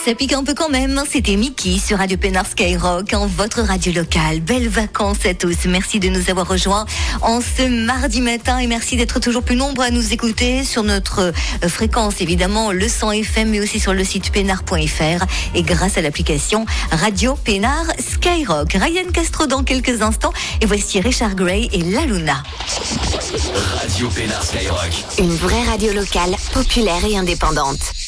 Ça pique un peu quand même, c'était Mickey sur Radio Pénard Skyrock, en votre radio locale. Belles vacances à tous, merci de nous avoir rejoints en ce mardi matin et merci d'être toujours plus nombreux à nous écouter sur notre fréquence, évidemment, le 100 FM, mais aussi sur le site pénard.fr et grâce à l'application Radio Pénard Skyrock. Ryan Castro dans quelques instants et voici Richard Gray et La Luna. Radio Pénard Skyrock. Une vraie radio locale, populaire et indépendante.